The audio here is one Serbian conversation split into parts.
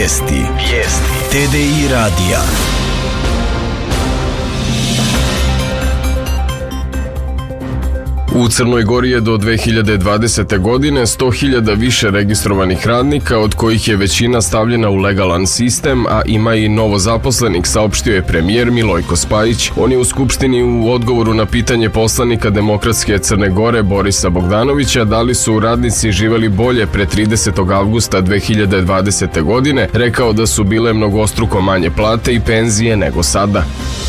Vijesti TDI radija. U Crnoj Gori je do 2020. godine 100.000 više registrovanih radnika, od kojih je većina stavljena u legalan sistem, a ima i novozaposlenih, saopštio je premijer Milojko Spajić. On je u Skupštini u odgovoru na pitanje poslanika Demokratske Crne Gore Borisa Bogdanovića da li su radnici živeli bolje pre 30. avgusta 2020. godine rekao da su bile mnogostruko manje plate i penzije nego sada.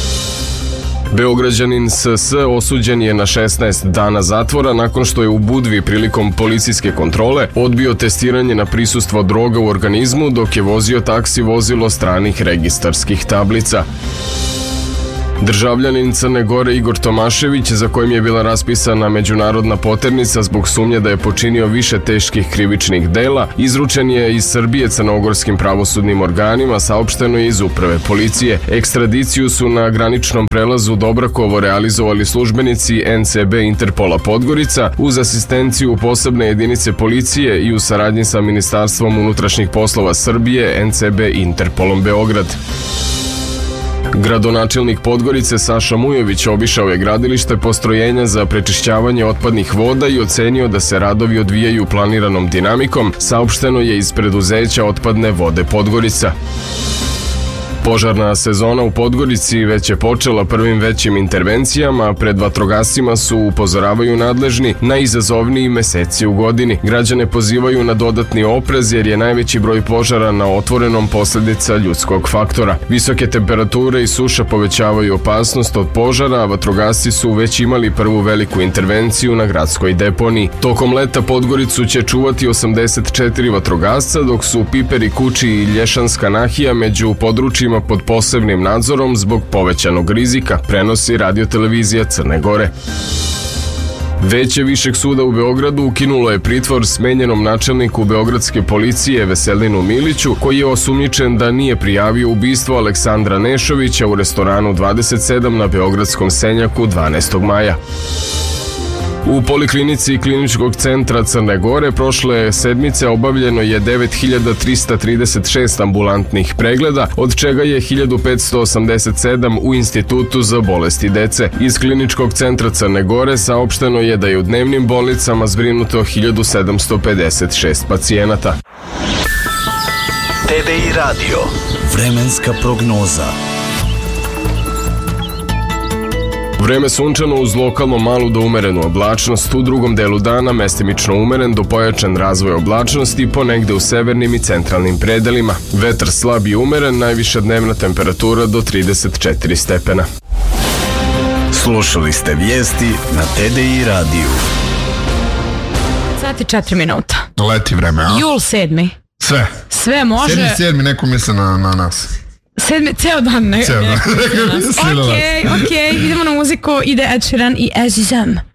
Beograđanin SS osuđen je na 16 dana zatvora nakon što je u Budvi prilikom policijske kontrole odbio testiranje na prisustvo droga u organizmu dok je vozio taksi vozilo stranih registarskih tablica. Državljanin Crne Gore Igor Tomašević, za kojim je bila raspisana međunarodna poternica zbog sumnje da je počinio više teških krivičnih dela, izručen je iz Srbije crnogorskim pravosudnim organima, saopšteno je iz uprave policije. Ekstradiciju su na graničnom prelazu Dobrakovo realizovali službenici NCB Interpola Podgorica uz asistenciju posebne jedinice policije i u saradnji sa Ministarstvom unutrašnjih poslova Srbije, NCB Interpolom Beograd. Gradonačelnik Podgorice Saša Mujović obišao je gradilište postrojenja za prečišćavanje otpadnih voda i ocenio da se radovi odvijaju planiranom dinamikom, saopšteno je iz preduzeća Otpadne vode Podgorica. Požarna sezona u Podgorici već je počela prvim većim intervencijama, a pred vatrogascima su, upozoravaju nadležni, na izazovniji meseci u godini. Građane pozivaju na dodatni oprez jer je najveći broj požara na otvorenom posledica ljudskog faktora. Visoke temperature i suša povećavaju opasnost od požara, a vatrogasci su već imali prvu veliku intervenciju na gradskoj deponiji. Tokom leta Podgoricu će čuvati 84 vatrogasca, dok su Piper i Kuči i Lješanska Nahija među područjima pod posebnim nadzorom zbog povećanog rizika, prenosi Radio-televizija Crne Gore. Veće Višeg suda u Beogradu ukinulo je pritvor smenjenom načelniku beogradske policije Veselinu Miliću, koji je osumnjičen da nije prijavio ubistvo Aleksandra Nešovića u restoranu 27 na Beogradskom Senjaku 12. maja. U Poliklinici Kliničkog centra Crne Gore prošle sedmice obavljeno je 9336 ambulantnih pregleda, od čega je 1587 u Institutu za bolesti dece. Iz Kliničkog centra Crne Gore saopšteno je da je u dnevnim bolnicama zbrinuto 1756 pacijenata. TDI radio. Vremenska prognoza. Vreme sunčano uz lokalno malu do umerenu oblačnost, u drugom delu dana mestimično umeren do pojačan razvoj oblačnosti ponegde u severnim i centralnim predelima. Vetar slab i umeren, najviša dnevna temperatura do 34 stepena. Slušali ste vijesti na TDI radiju. Sati 4 minuta. Leti vreme, a? Jul 7. Sve može. 7. neko misle na nas. 7. ceo dan. Okej, idemo na muziku, ide Ed Sheeran i Azizam.